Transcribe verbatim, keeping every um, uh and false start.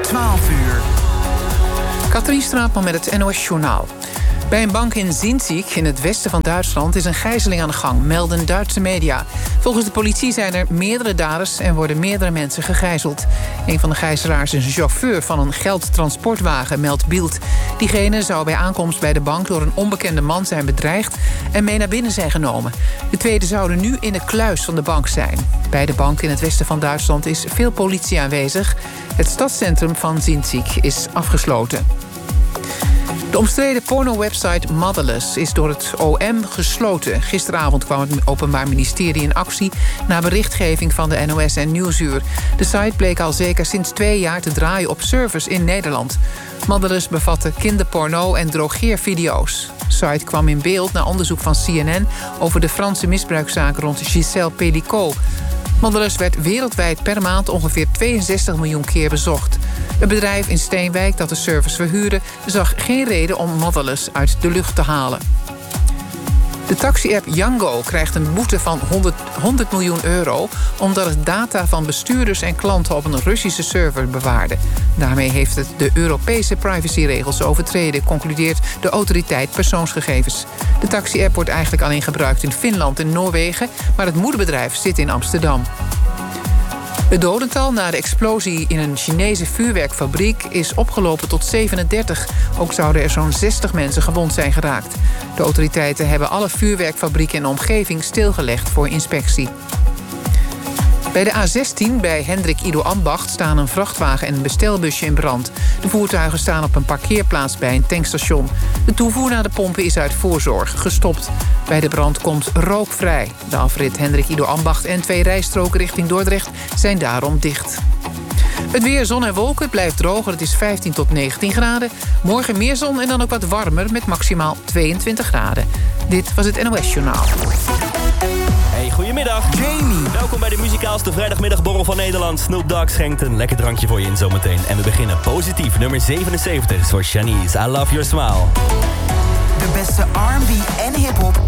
twaalf uur. Katrien Straatman met het N O S-journaal. Bij een bank in Zinzig in het westen van Duitsland is een gijzeling aan de gang, melden Duitse media. Volgens de politie zijn er meerdere daders en worden meerdere mensen gegijzeld. Een van de gijzelaars is een chauffeur van een geldtransportwagen, meldt Bild. Diegene zou bij aankomst bij de bank door een onbekende man zijn bedreigd en mee naar binnen zijn genomen. De tweede zouden nu in de kluis van de bank zijn. Bij de bank in het westen van Duitsland is veel politie aanwezig. Het stadscentrum van Zinzig is afgesloten. De omstreden porno-website Motherless is door het O M gesloten. Gisteravond kwam het Openbaar Ministerie in actie na berichtgeving van de N O S en Nieuwsuur. De site bleek al zeker sinds twee jaar te draaien op servers in Nederland. Motherless bevatte kinderporno en drogeervideo's. De site kwam in beeld na onderzoek van C N N over de Franse misbruikzaak rond Gisèle Pelicot. Motherless werd wereldwijd per maand ongeveer tweeënzestig miljoen keer bezocht. Het bedrijf in Steenwijk dat de service verhuurde zag geen reden om Motherless uit de lucht te halen. De taxi-app Yango krijgt een boete van honderd miljoen euro... omdat het data van bestuurders en klanten op een Russische server bewaarde. Daarmee heeft het de Europese privacyregels overtreden, concludeert de autoriteit persoonsgegevens. De taxi-app wordt eigenlijk alleen gebruikt in Finland en Noorwegen, maar het moederbedrijf zit in Amsterdam. Het dodental na de explosie in een Chinese vuurwerkfabriek is opgelopen tot zevenendertig. Ook zouden er zo'n zestig mensen gewond zijn geraakt. De autoriteiten hebben alle vuurwerkfabrieken in de omgeving stilgelegd voor inspectie. Bij de A zestien bij Hendrik Ido Ambacht staan een vrachtwagen en een bestelbusje in brand. De voertuigen staan op een parkeerplaats bij een tankstation. De toevoer naar de pompen is uit voorzorg gestopt. Bij de brand komt rook vrij. De afrit Hendrik Ido Ambacht en twee rijstroken richting Dordrecht zijn daarom dicht. Het weer, zon en wolken, het blijft droger. Het is vijftien tot negentien graden. Morgen meer zon en dan ook wat warmer met maximaal tweeëntwintig graden. Dit was het N O S-journaal. Hey, goedemiddag. Jamie. Welkom bij de muzikaalste vrijdagmiddagborrel van Nederland. Snoop Dogg schenkt een lekker drankje voor je in zometeen. En we beginnen positief. Nummer zevenenzeventig is voor Shanice. I Love Your Smile. De beste R en B en hiphop